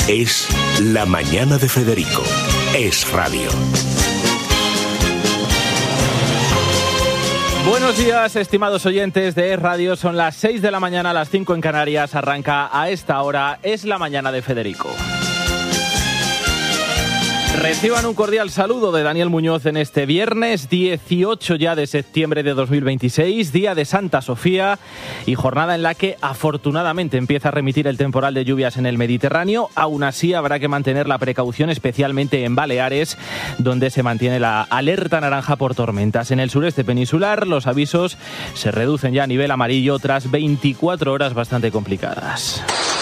Es La Mañana de Federico. Es radio. Buenos días, estimados oyentes de Es Radio. Son las 6 de la mañana, las 5 en Canarias. Arranca a esta hora Es La Mañana de Federico. Reciban un cordial saludo de Daniel Muñoz en este viernes 18 ya de septiembre de 2026, día de Santa Sofía y jornada en la que afortunadamente empieza a remitir el temporal de lluvias en el Mediterráneo. Aún así habrá que mantener la precaución, especialmente en Baleares, donde se mantiene la alerta naranja por tormentas. En el sureste peninsular los avisos se reducen ya a nivel amarillo tras 24 horas bastante complicadas.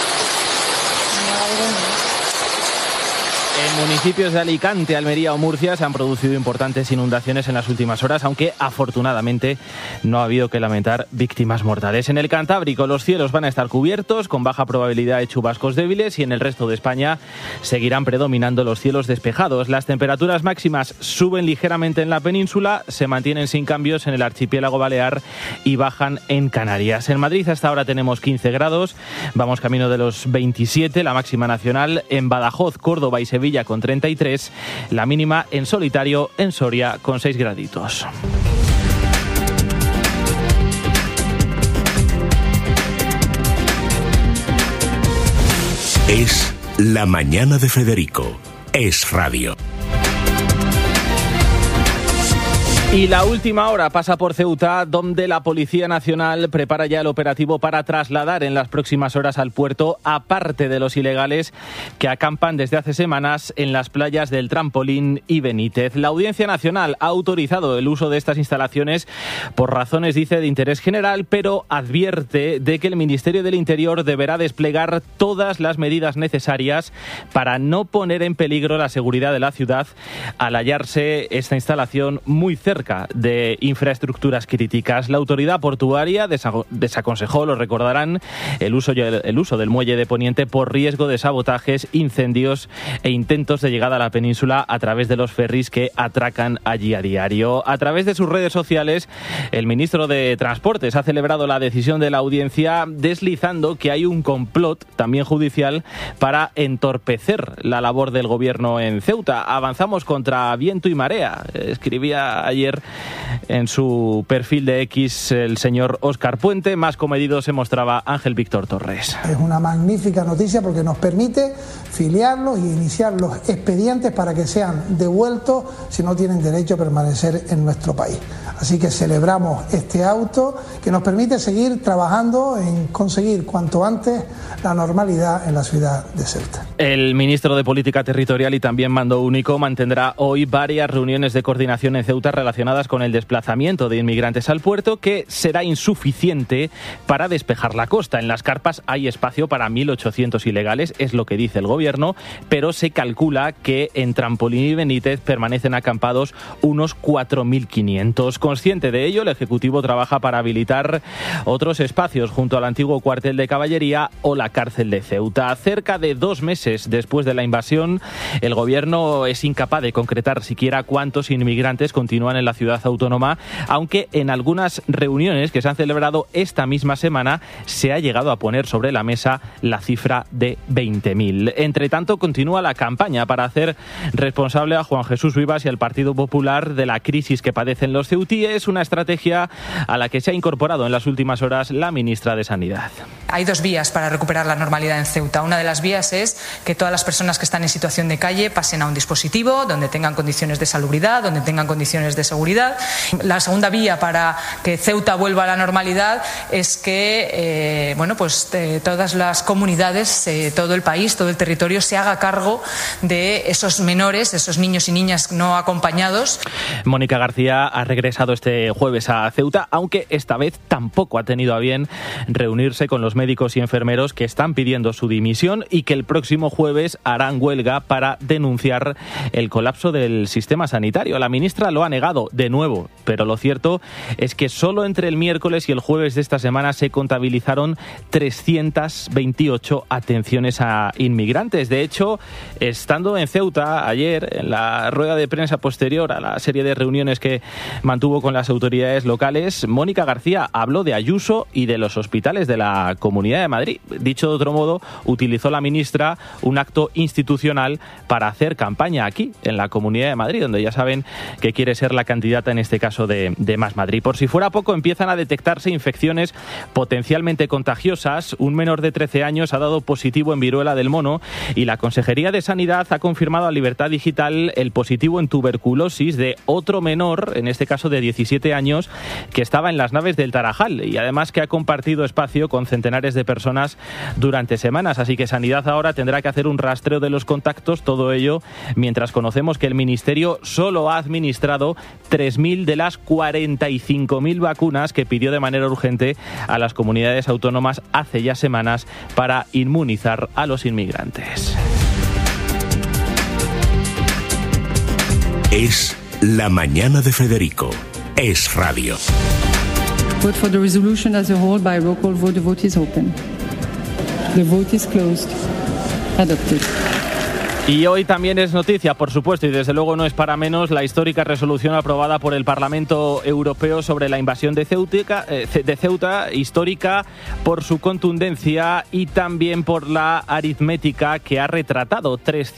En municipios de Alicante, Almería o Murcia se han producido importantes inundaciones en las últimas horas, aunque afortunadamente no ha habido que lamentar víctimas mortales. En el Cantábrico los cielos van a estar cubiertos con baja probabilidad de chubascos débiles y en el resto de España seguirán predominando los cielos despejados. Las temperaturas máximas suben ligeramente en la península, se mantienen sin cambios en el archipiélago balear y bajan en Canarias. En Madrid hasta ahora tenemos 15 grados, vamos camino de los 27, la máxima nacional. En Badajoz, Córdoba y Sevilla con 33, la mínima en solitario en Soria con 6 graditos. Es La Mañana de Federico. Es radio. Y la última hora pasa por Ceuta, donde la Policía Nacional prepara ya el operativo para trasladar en las próximas horas al puerto a parte de los ilegales que acampan desde hace semanas en las playas del Trampolín y Benítez. La Audiencia Nacional ha autorizado el uso de estas instalaciones por razones, dice, de interés general, pero advierte de que el Ministerio del Interior deberá desplegar todas las medidas necesarias para no poner en peligro la seguridad de la ciudad al hallarse esta instalación muy cerca de infraestructuras críticas. La autoridad portuaria desaconsejó, lo recordarán, el uso del muelle de Poniente por riesgo de sabotajes, incendios e intentos de llegada a la península a través de los ferries que atracan allí a diario. A través de sus redes sociales, el ministro de Transportes ha celebrado la decisión de la audiencia, deslizando que hay un complot, también judicial, para entorpecer la labor del gobierno en Ceuta. Avanzamos contra viento y marea, escribía ayer en su perfil de X el señor Óscar Puente. Más comedido se mostraba Ángel Víctor Torres. Es una magnífica noticia porque nos permite filiarlos y iniciar los expedientes para que sean devueltos si no tienen derecho a permanecer en nuestro país. Así que celebramos este auto que nos permite seguir trabajando en conseguir cuanto antes la normalidad en la ciudad de Ceuta. El ministro de Política Territorial y también Mando Único mantendrá hoy varias reuniones de coordinación en Ceuta relacionadas con el desplazamiento de inmigrantes al puerto, que será insuficiente para despejar la costa. En las carpas hay espacio para 1.800 ilegales, es lo que dice el gobierno, pero se calcula que en Trampolín y Benítez permanecen acampados unos 4.500. Consciente de ello, el Ejecutivo trabaja para habilitar otros espacios junto al antiguo cuartel de caballería o la cárcel de Ceuta. Cerca de 2 meses después de la invasión, el gobierno es incapaz de concretar siquiera cuántos inmigrantes continúan en la ciudad autónoma, aunque en algunas reuniones que se han celebrado esta misma semana se ha llegado a poner sobre la mesa la cifra de 20.000. Entre tanto, continúa la campaña para hacer responsable a Juan Jesús Vivas y al Partido Popular de la crisis que padecen los ceutíes, una estrategia a la que se ha incorporado en las últimas horas la ministra de Sanidad. Hay 2 vías para recuperar la normalidad en Ceuta. Una de las vías es que todas las personas que están en situación de calle pasen a un dispositivo donde tengan condiciones de salubridad, donde tengan condiciones de seguridad. La segunda vía para que Ceuta vuelva a la normalidad es que todas las comunidades, todo el país, todo el territorio se haga cargo de esos menores, esos niños y niñas no acompañados. Mónica García ha regresado este jueves a Ceuta, aunque esta vez tampoco ha tenido a bien reunirse con los médicos y enfermeros que están pidiendo su dimisión y que el próximo jueves harán huelga para denunciar el colapso del sistema sanitario. La ministra lo ha negado de nuevo, pero lo cierto es que solo entre el miércoles y el jueves de esta semana se contabilizaron 328 atenciones a inmigrantes. De hecho, estando en Ceuta ayer, en la rueda de prensa posterior a la serie de reuniones que mantuvo estuvo con las autoridades locales, Mónica García habló de Ayuso y de los hospitales de la Comunidad de Madrid. Dicho de otro modo, utilizó la ministra un acto institucional para hacer campaña aquí, en la Comunidad de Madrid, donde ya saben que quiere ser la candidata, en este caso, de Más Madrid. Por si fuera poco, empiezan a detectarse infecciones potencialmente contagiosas. Un menor de 13 años ha dado positivo en viruela del mono y la Consejería de Sanidad ha confirmado a Libertad Digital el positivo en tuberculosis de otro menor, en este caso de 17 años, que estaba en las naves del Tarajal y además que ha compartido espacio con centenares de personas durante semanas. Así que Sanidad ahora tendrá que hacer un rastreo de los contactos, todo ello mientras conocemos que el Ministerio solo ha administrado 3.000 de las 45.000 vacunas que pidió de manera urgente a las comunidades autónomas hace ya semanas para inmunizar a los inmigrantes. Es la mañana de Federico. Es radio. Vote for the resolution as a whole by roll call vote. The vote is open. The vote is closed. Adopted. Y hoy también es noticia, por supuesto, y desde luego no es para menos, la histórica resolución aprobada por el Parlamento Europeo sobre la invasión de Ceuta, histórica por su contundencia y también por la aritmética que ha retratado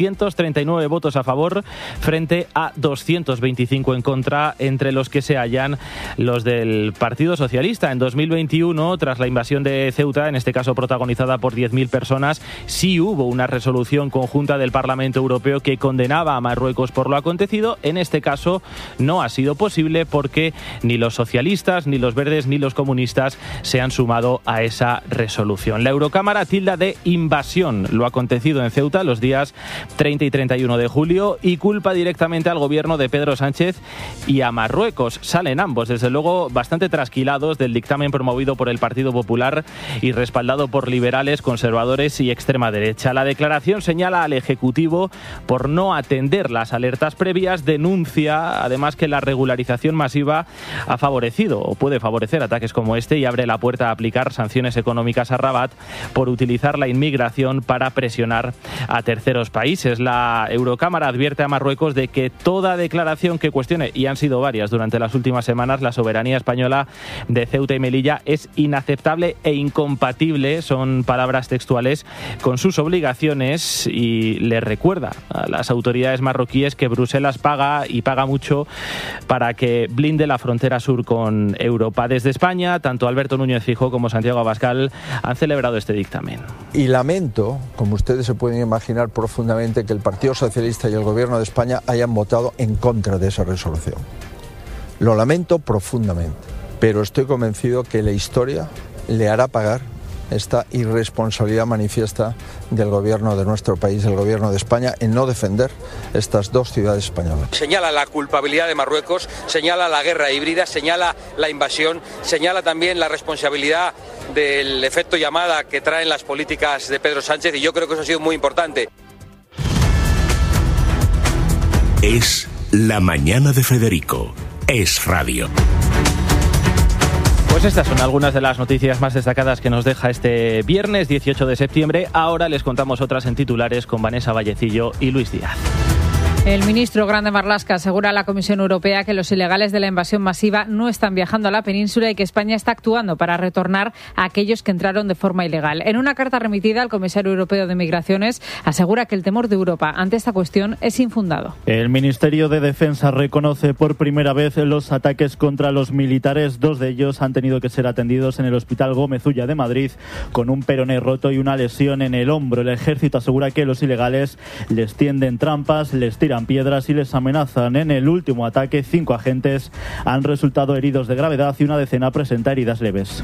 339 votos a favor frente a 225 en contra, entre los que se hallan los del Partido Socialista. En 2021, tras la invasión de Ceuta, en este caso protagonizada por 10.000 personas, sí hubo una resolución conjunta del Parlamento Europeo que condenaba a Marruecos por lo acontecido. En este caso no ha sido posible porque ni los socialistas, ni los verdes, ni los comunistas se han sumado a esa resolución. La Eurocámara tilda de invasión lo acontecido en Ceuta los días 30 y 31 de julio y culpa directamente al gobierno de Pedro Sánchez y a Marruecos. Salen ambos, desde luego, bastante trasquilados del dictamen promovido por el Partido Popular y respaldado por liberales, conservadores y extrema derecha. La declaración señala al Ejecutivo por no atender las alertas previas, denuncia además que la regularización masiva ha favorecido o puede favorecer ataques como este y abre la puerta a aplicar sanciones económicas a Rabat por utilizar la inmigración para presionar a terceros países. La Eurocámara advierte a Marruecos de que toda declaración que cuestione, y han sido varias durante las últimas semanas, la soberanía española de Ceuta y Melilla es inaceptable e incompatible, son palabras textuales, con sus obligaciones y le recuerda a las autoridades marroquíes que Bruselas paga y paga mucho para que blinde la frontera sur con Europa. Desde España, tanto Alberto Núñez Feijóo como Santiago Abascal han celebrado este dictamen. Y lamento, como ustedes se pueden imaginar profundamente, que el Partido Socialista y el Gobierno de España hayan votado en contra de esa resolución. Lo lamento profundamente, pero estoy convencido que la historia le hará pagar esta irresponsabilidad manifiesta del gobierno de nuestro país, el gobierno de España, en no defender estas dos ciudades españolas. Señala la culpabilidad de Marruecos, señala la guerra híbrida, señala la invasión, señala también la responsabilidad del efecto llamada que traen las políticas de Pedro Sánchez, y yo creo que eso ha sido muy importante. Es la mañana de Federico. Es radio. Pues estas son algunas de las noticias más destacadas que nos deja este viernes 18 de septiembre. Ahora les contamos otras en titulares con Vanessa Vallecillo y Luis Díaz. El ministro Grande Marlaska asegura a la Comisión Europea que los ilegales de la invasión masiva no están viajando a la península y que España está actuando para retornar a aquellos que entraron de forma ilegal. En una carta remitida al comisario europeo de Migraciones, asegura que el temor de Europa ante esta cuestión es infundado. El Ministerio de Defensa reconoce por primera vez los ataques contra los militares. 2 de ellos han tenido que ser atendidos en el Hospital Gómez Ulla de Madrid con un peroné roto y una lesión en el hombro. El ejército asegura que los ilegales les tienden trampas, les tiran piedras y les amenazan. En el último ataque, 5 agentes han resultado heridos de gravedad y una decena presenta heridas leves.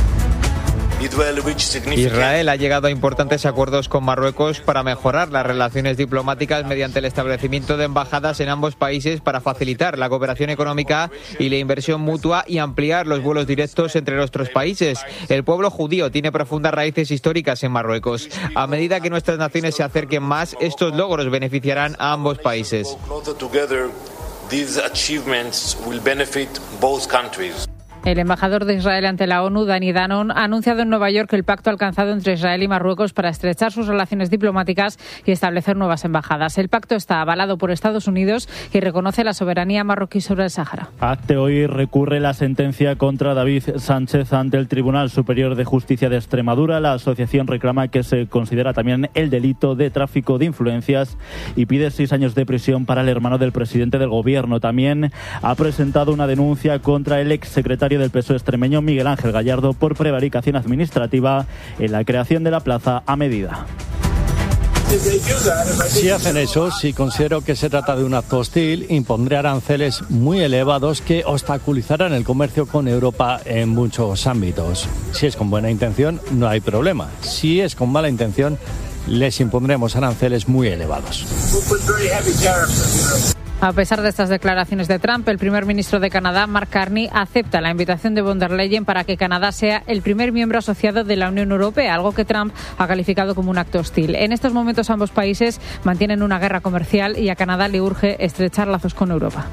Israel ha llegado a importantes acuerdos con Marruecos para mejorar las relaciones diplomáticas mediante el establecimiento de embajadas en ambos países para facilitar la cooperación económica y la inversión mutua y ampliar los vuelos directos entre nuestros países. El pueblo judío tiene profundas raíces históricas en Marruecos. A medida que nuestras naciones se acerquen más, estos logros beneficiarán a ambos países. El embajador de Israel ante la ONU, Dani Danon, ha anunciado en Nueva York el pacto alcanzado entre Israel y Marruecos para estrechar sus relaciones diplomáticas y establecer nuevas embajadas. El pacto está avalado por Estados Unidos y reconoce la soberanía marroquí sobre el Sáhara. ACTE hoy recurre la sentencia contra David Sánchez ante el Tribunal Superior de Justicia de Extremadura. La asociación reclama que se considera también el delito de tráfico de influencias y pide 6 años de prisión para el hermano del presidente del gobierno. También ha presentado una denuncia contra el exsecretario del PSOE extremeño Miguel Ángel Gallardo por prevaricación administrativa en la creación de la plaza a medida. Si hacen eso, si considero que se trata de un acto hostil, impondré aranceles muy elevados que obstaculizarán el comercio con Europa en muchos ámbitos. Si es con buena intención, no hay problema. Si es con mala intención, les impondremos aranceles muy elevados. A pesar de estas declaraciones de Trump, el primer ministro de Canadá, Mark Carney, acepta la invitación de von der Leyen para que Canadá sea el primer miembro asociado de la Unión Europea, algo que Trump ha calificado como un acto hostil. En estos momentos ambos países mantienen una guerra comercial y a Canadá le urge estrechar lazos con Europa.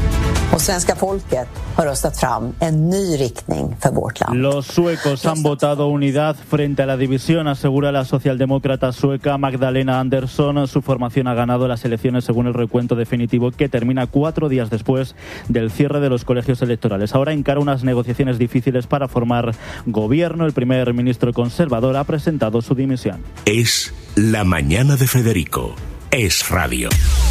Los suecos han votado unidad frente a la división, asegura la socialdemócrata sueca Magdalena Andersson. Su formación ha ganado las elecciones según el recuento definitivo que termina 4 días después del cierre de los colegios electorales. Ahora encara unas negociaciones difíciles para formar gobierno. El primer ministro conservador ha presentado su dimisión. Es la mañana de Federico. Es radio.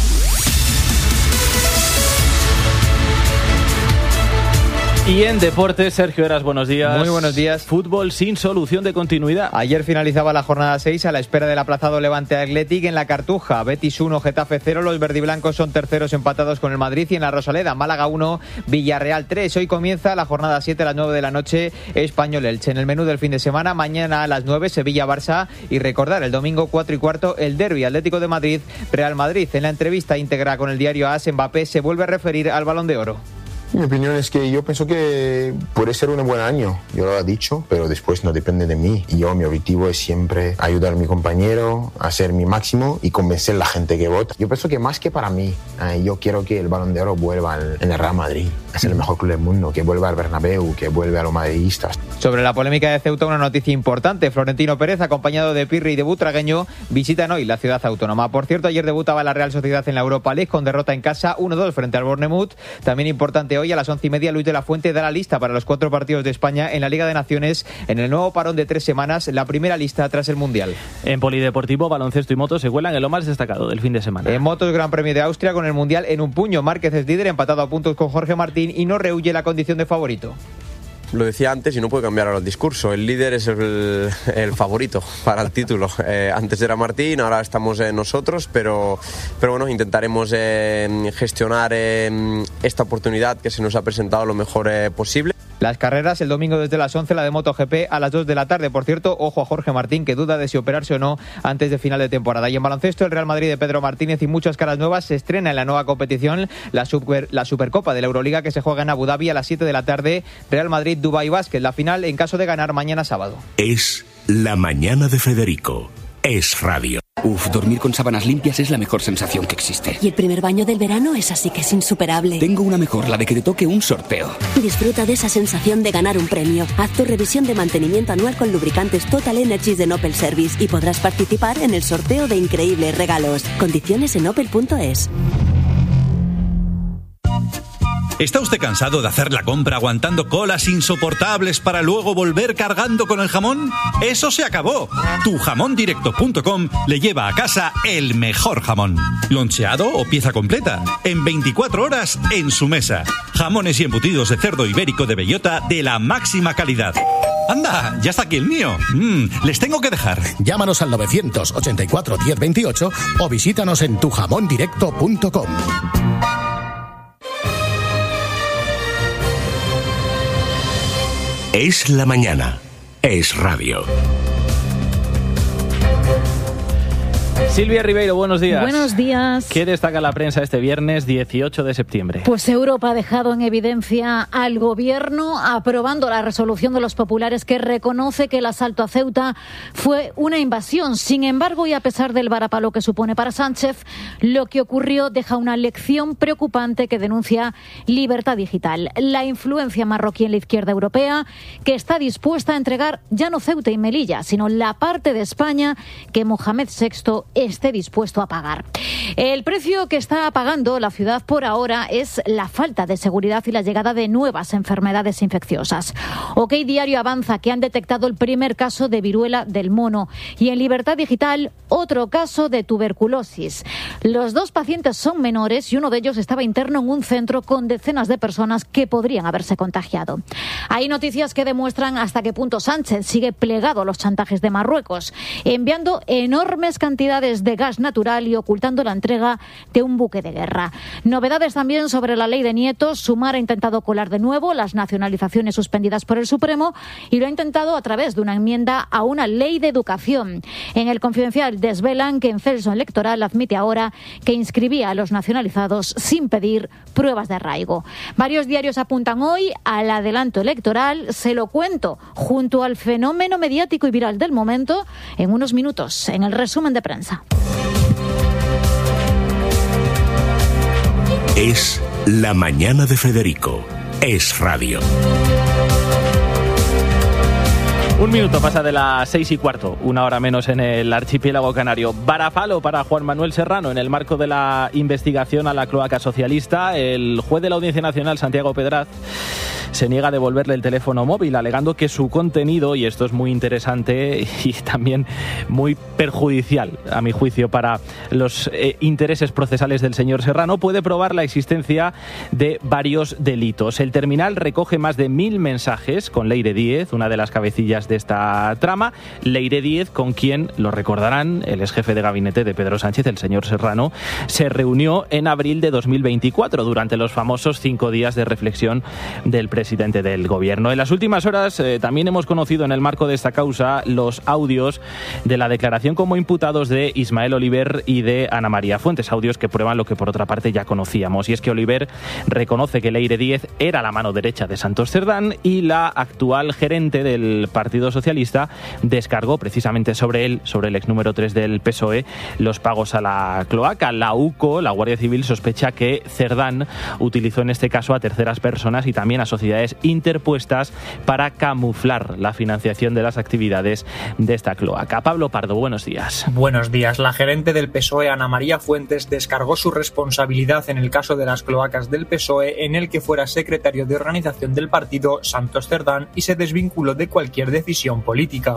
Y en deportes, Sergio Heras, buenos días. Muy buenos días. Fútbol sin solución de continuidad. Ayer finalizaba la jornada 6 a la espera del aplazado Levante Athletic en la Cartuja. Betis 1, Getafe 0. Los verdiblancos son terceros empatados con el Madrid y en la Rosaleda. Málaga 1, Villarreal 3. Hoy comienza la jornada 7 a las 9 de la noche. Español-Elche. En el menú del fin de semana, mañana a las 9, Sevilla-Barça. Y recordar, el domingo 4 y cuarto, el derbi Atlético de Madrid-Real Madrid. En la entrevista íntegra con el diario AS, Mbappé se vuelve a referir al Balón de Oro. Mi opinión es que yo pienso que puede ser un buen año, yo lo he dicho, pero después no depende de mí. Y mi objetivo es siempre ayudar a mi compañero, hacer mi máximo y convencer a la gente que vota. Yo pienso que más que para mí, yo quiero que el Balón de Oro vuelva en el Real Madrid. Es el mejor club del mundo, que vuelva al Bernabéu, que vuelva a los madridistas. Sobre la polémica de Ceuta, una noticia importante. Florentino Pérez, acompañado de Pirri y de Butragueño, visitan hoy la ciudad autónoma. Por cierto, ayer debutaba la Real Sociedad en la Europa League con derrota en casa 1-2 frente al Bournemouth. También importante hoy a las 11:30, Luis de la Fuente da la lista para los 4 partidos de España en la Liga de Naciones en el nuevo parón de 3 semanas, la primera lista tras el Mundial. En polideportivo, baloncesto y motos se cuelan en lo más destacado del fin de semana. En motos, Gran Premio de Austria con el Mundial en un puño. Márquez es líder, empatado a puntos con Jorge Martín y no rehuye la condición de favorito. Lo decía antes y no puede cambiar ahora el discurso. El líder es el favorito para el título. Antes era Martín, ahora estamos nosotros, pero bueno, intentaremos gestionar esta oportunidad que se nos ha presentado lo mejor posible. Las carreras el domingo desde las 11, la de MotoGP a las 2 de la tarde. Por cierto, ojo a Jorge Martín, que duda de si operarse o no antes de final de temporada. Y en baloncesto, el Real Madrid de Pedro Martínez y muchas caras nuevas se estrena en la nueva competición, la Supercopa de la Euroliga, que se juega en Abu Dhabi a las 7 de la tarde. Real Madrid, Dubái Basket, la final en caso de ganar mañana sábado. Es la mañana de Federico. Es radio. Dormir con sábanas limpias es la mejor sensación que existe. Y el primer baño del verano es así que es insuperable. Tengo una mejor, la de que te toque un sorteo. Disfruta de esa sensación de ganar un premio. Haz tu revisión de mantenimiento anual con lubricantes Total Energies de Opel Service y podrás participar en el sorteo de increíbles regalos. Condiciones en opel.es. ¿Está usted cansado de hacer la compra aguantando colas insoportables para luego volver cargando con el jamón? ¡Eso se acabó! Tujamondirecto.com le lleva a casa el mejor jamón. Loncheado o pieza completa. En 24 horas en su mesa. Jamones y embutidos de cerdo ibérico de bellota de la máxima calidad. ¡Anda! ¡Ya está aquí el mío! Les tengo que dejar. Llámanos al 984 1028 o visítanos en tujamondirecto.com. Es la mañana. Es radio. Silvia Ribeiro, buenos días. Buenos días. ¿Qué destaca la prensa este viernes 18 de septiembre? Pues Europa ha dejado en evidencia al gobierno aprobando la resolución de los populares que reconoce que el asalto a Ceuta fue una invasión. Sin embargo, y a pesar del varapalo que supone para Sánchez, lo que ocurrió deja una lección preocupante que denuncia Libertad Digital. La influencia marroquí en la izquierda europea, que está dispuesta a entregar ya no Ceuta y Melilla, sino la parte de España que Mohamed VI esté dispuesto a pagar. El precio que está pagando la ciudad por ahora es la falta de seguridad y la llegada de nuevas enfermedades infecciosas. OK Diario avanza que han detectado el primer caso de viruela del mono y en Libertad Digital otro caso de tuberculosis. Los dos pacientes son menores y uno de ellos estaba interno en un centro con decenas de personas que podrían haberse contagiado. Hay noticias que demuestran hasta qué punto Sánchez sigue plegado a los chantajes de Marruecos, enviando enormes cantidades de gas natural y ocultando la entrega de un buque de guerra. Novedades también sobre la ley de nietos. Sumar ha intentado colar de nuevo las nacionalizaciones suspendidas por el Supremo y lo ha intentado a través de una enmienda a una ley de educación. En El Confidencial desvelan que en censo electoral admite ahora que inscribía a los nacionalizados sin pedir pruebas de arraigo. Varios diarios apuntan hoy al adelanto electoral. Se lo cuento junto al fenómeno mediático y viral del momento en unos minutos en el resumen de prensa. Es La Mañana de Federico. Es Radio. Un minuto pasa de las 6:15, una hora menos en el archipiélago canario. Varapalo para Juan Manuel Serrano en el marco de la investigación a la cloaca socialista. El juez de la Audiencia Nacional, Santiago Pedraz, se niega a devolverle el teléfono móvil, alegando que su contenido, y esto es muy interesante y también muy perjudicial, a mi juicio, para los intereses procesales del señor Serrano, puede probar la existencia de varios delitos. El terminal recoge más de 1000 mensajes con Leire Díez, una de las cabecillas de esta trama. Leire Díez, con quien, lo recordarán, el ex jefe de gabinete de Pedro Sánchez, el señor Serrano, se reunió en abril de 2024 durante los famosos 5 días de reflexión del presidente del gobierno. En las últimas horas también hemos conocido en el marco de esta causa los audios de la declaración como imputados de Ismael Oliver y de Ana María Fuentes, audios que prueban lo que por otra parte ya conocíamos, y es que Oliver reconoce que Leire Díez era la mano derecha de Santos Cerdán y la actual gerente del Partido Socialista descargó precisamente sobre él, sobre el ex número 3 del PSOE, los pagos a la cloaca. La UCO, la Guardia Civil, sospecha que Cerdán utilizó en este caso a terceras personas y también a sociedades interpuestas para camuflar la financiación de las actividades de esta cloaca. Pablo Pardo, buenos días. Buenos días. La gerente del PSOE, Ana María Fuentes, descargó su responsabilidad en el caso de las cloacas del PSOE, en el que fuera secretario de organización del partido Santos Cerdán, y se desvinculó de cualquier decisión política.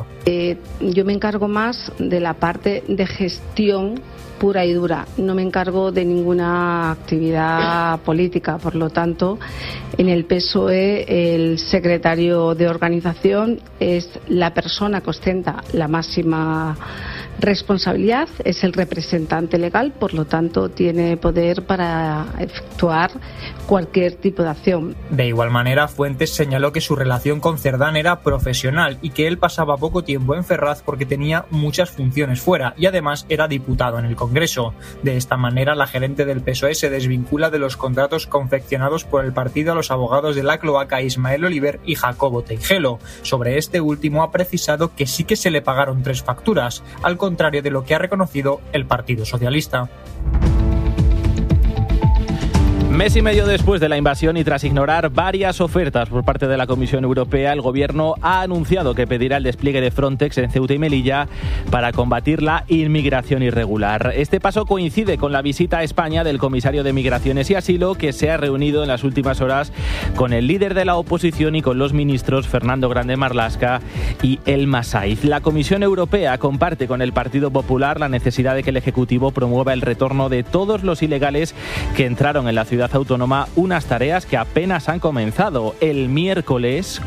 Yo me encargo más de la parte de gestión pura y dura. No me encargo de ninguna actividad política. Por lo tanto, en el PSOE el secretario de organización es la persona que ostenta la máxima responsabilidad, es el representante legal, por lo tanto tiene poder para efectuar cualquier tipo de acción. De igual manera, Fuentes señaló que su relación con Cerdán era profesional y que él pasaba poco tiempo en Ferraz porque tenía muchas funciones fuera y además era diputado en el Congreso. De esta manera, la gerente del PSOE se desvincula de los contratos confeccionados por el partido a los abogados de la cloaca Ismael Oliver y Jacobo Teijelo. Sobre este último ha precisado que sí que se le pagaron 3 facturas, al contrario de lo que ha reconocido el Partido Socialista. Mes y medio después de la invasión y tras ignorar varias ofertas por parte de la Comisión Europea, el Gobierno ha anunciado que pedirá el despliegue de Frontex en Ceuta y Melilla para combatir la inmigración irregular. Este paso coincide con la visita a España del comisario de Migraciones y Asilo, que se ha reunido en las últimas horas con el líder de la oposición y con los ministros Fernando Grande Marlaska y Elma Saiz. La Comisión Europea comparte con el Partido Popular la necesidad de que el Ejecutivo promueva el retorno de todos los ilegales que entraron en la ciudad comunidad autónoma unas tareas que apenas han comenzado. El miércoles,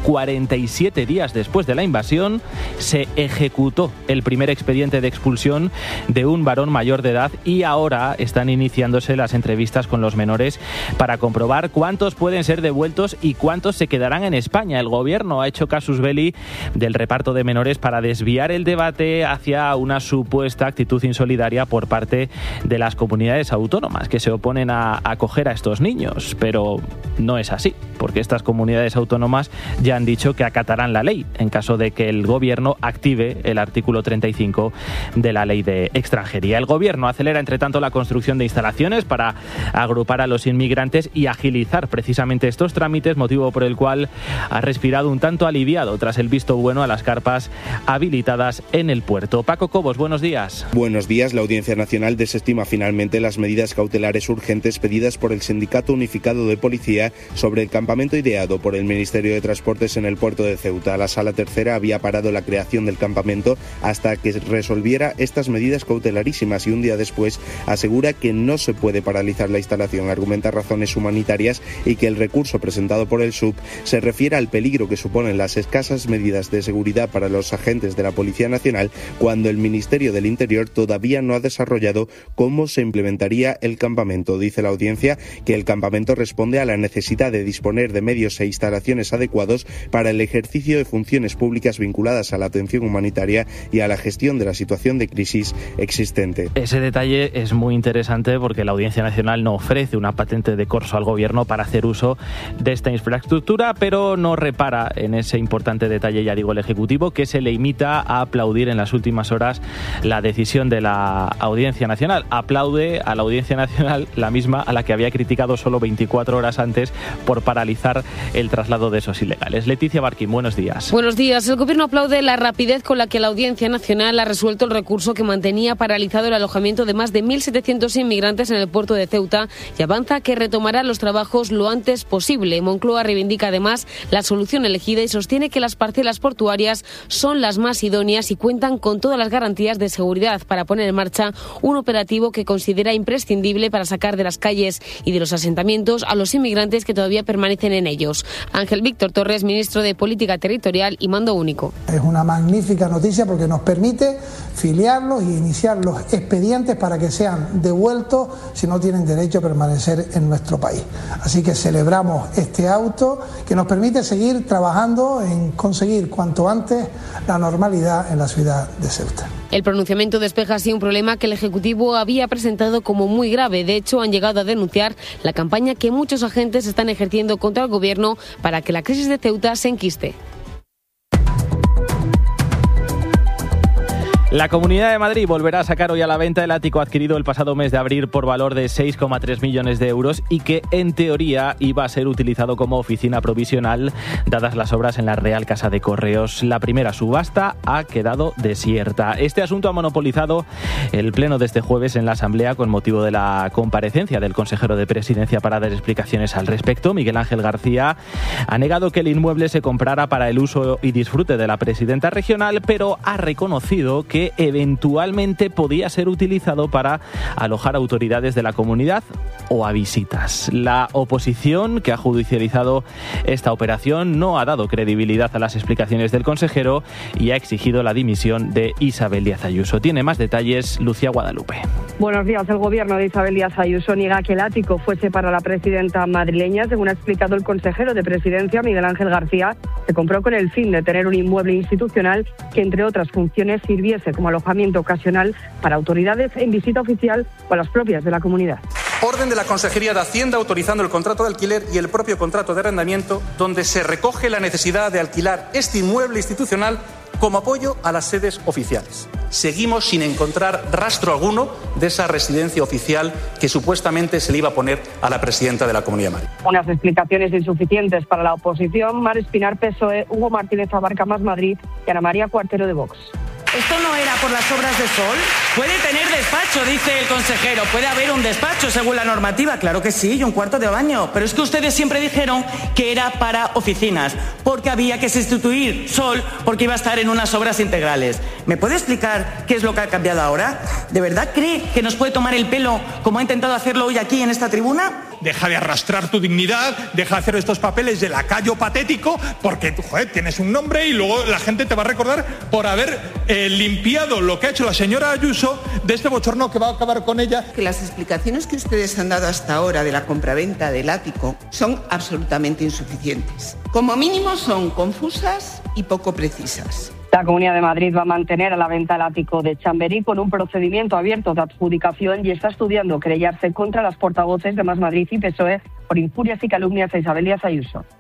47 días después de la invasión, se ejecutó el primer expediente de expulsión de un varón mayor de edad y ahora están iniciándose las entrevistas con los menores para comprobar cuántos pueden ser devueltos y cuántos se quedarán en España. El gobierno ha hecho casus belli del reparto de menores para desviar el debate hacia una supuesta actitud insolidaria por parte de las comunidades autónomas que se oponen a acoger a estos niños. Pero no es así, porque estas comunidades autónomas ya han dicho que acatarán la ley en caso de que el gobierno active el artículo 35 de la ley de extranjería. El gobierno acelera, entre tanto, la construcción de instalaciones para agrupar a los inmigrantes y agilizar precisamente estos trámites, motivo por el cual ha respirado un tanto aliviado tras el visto bueno a las carpas habilitadas en el puerto. Paco Cobos, buenos días. Buenos días. La Audiencia Nacional desestima finalmente las medidas cautelares urgentes pedidas por el Sindicato Unificado de Policía sobre el campamento ideado por el Ministerio de Transportes en el puerto de Ceuta. La Sala Tercera había parado la creación del campamento hasta que resolviera estas medidas cautelarísimas y un día después asegura que no se puede paralizar la instalación, argumenta razones humanitarias y que el recurso presentado por el SUB se refiere al peligro que suponen las escasas medidas de seguridad para los agentes de la Policía Nacional cuando el Ministerio del Interior todavía no ha desarrollado cómo se implementaría el campamento. Dice la audiencia que el campamento responde a la necesidad de disponer de medios e instalaciones adecuados para el ejercicio de funciones públicas vinculadas a la atención humanitaria y a la gestión de la situación de crisis existente. Ese detalle es muy interesante porque la Audiencia Nacional no ofrece una patente de corso al gobierno para hacer uso de esta infraestructura, pero no repara en ese importante detalle, ya digo, el Ejecutivo, que se limita a aplaudir en las últimas horas la decisión de la Audiencia Nacional. Aplaude a la Audiencia Nacional la misma a la que había criticado solo 24 horas antes por paralizar el traslado de esos ilegales. Leticia Barquín, buenos días. Buenos días. El Gobierno aplaude la rapidez con la que la Audiencia Nacional ha resuelto el recurso que mantenía paralizado el alojamiento de más de 1.700 inmigrantes en el puerto de Ceuta y avanza que retomará los trabajos lo antes posible. Moncloa reivindica además la solución elegida y sostiene que las parcelas portuarias son las más idóneas y cuentan con todas las garantías de seguridad para poner en marcha un operativo que considera imprescindible para sacar de las calles y de los asentamientos a los inmigrantes que todavía permanecen en ellos. Ángel Víctor Torres, ministro de Política Territorial y Mando Único. Es una magnífica noticia porque nos permite filiarlos y iniciar los expedientes para que sean devueltos si no tienen derecho a permanecer en nuestro país. Así que celebramos este auto que nos permite seguir trabajando en conseguir cuanto antes la normalidad en la ciudad de Ceuta. El pronunciamiento despeja así un problema que el Ejecutivo había presentado como muy grave. De hecho, han llegado a denunciar la campaña que muchos agentes están ejerciendo contra el Gobierno para que la crisis de Ceuta se enquiste. La Comunidad de Madrid volverá a sacar hoy a la venta el ático adquirido el pasado mes de abril por valor de 6,3 millones de euros y que, en teoría, iba a ser utilizado como oficina provisional, dadas las obras en la Real Casa de Correos. La primera subasta ha quedado desierta. Este asunto ha monopolizado el pleno de este jueves en la Asamblea con motivo de la comparecencia del consejero de Presidencia para dar explicaciones al respecto. Miguel Ángel García ha negado que el inmueble se comprara para el uso y disfrute de la presidenta regional, pero ha reconocido que eventualmente podía ser utilizado para alojar autoridades de la comunidad o a visitas. La oposición, que ha judicializado esta operación, no ha dado credibilidad a las explicaciones del consejero y ha exigido la dimisión de Isabel Díaz Ayuso. Tiene más detalles Lucía Guadalupe. Buenos días. El gobierno de Isabel Díaz Ayuso niega que el ático fuese para la presidenta madrileña. Según ha explicado el consejero de Presidencia, Miguel Ángel García, se compró con el fin de tener un inmueble institucional que, entre otras funciones, sirviese como alojamiento ocasional para autoridades en visita oficial o a las propias de la comunidad. Orden de la Consejería de Hacienda autorizando el contrato de alquiler y el propio contrato de arrendamiento, donde se recoge la necesidad de alquilar este inmueble institucional como apoyo a las sedes oficiales. Seguimos sin encontrar rastro alguno de esa residencia oficial que supuestamente se le iba a poner a la presidenta de la Comunidad de Madrid. Unas explicaciones insuficientes para la oposición. Mar Espinar, PSOE, Hugo Martínez Abarca, Más Madrid y Ana María Cuartero de Vox. ¿Esto no era por las obras de Sol? Puede tener despacho, dice el consejero. Puede haber un despacho según la normativa. Claro que sí, y un cuarto de baño. Pero es que ustedes siempre dijeron que era para oficinas, porque había que sustituir Sol, porque iba a estar en unas obras integrales. ¿Me puede explicar qué es lo que ha cambiado ahora? ¿De verdad cree que nos puede tomar el pelo como ha intentado hacerlo hoy aquí en esta tribuna? deja de arrastrar tu dignidad, deja de hacer estos papeles de lacayo patético, porque tienes un nombre y luego la gente te va a recordar por haber limpiado lo que ha hecho la señora Ayuso de este bochorno que va a acabar con ella. Que las explicaciones que ustedes han dado hasta ahora de la compraventa del ático son absolutamente insuficientes. Como mínimo son confusas y poco precisas. La Comunidad de Madrid va a mantener a la venta el ático de Chamberí con un procedimiento abierto de adjudicación y está estudiando querellarse contra las portavoces de Más Madrid y PSOE por injurias y calumnias a Isabel Díaz Ayuso.